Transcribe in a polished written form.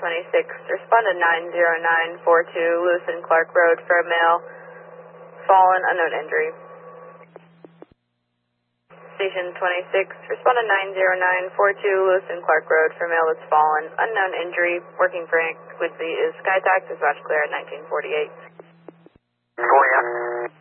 26, respond to 90942 Lewis and Clark Road for a male, fallen, unknown injury. Station 26, respond to 90942 Lewis and Clark Road for a male that's fallen, unknown injury, working frequency is SkyTax, dispatch clear at 1948. Going up.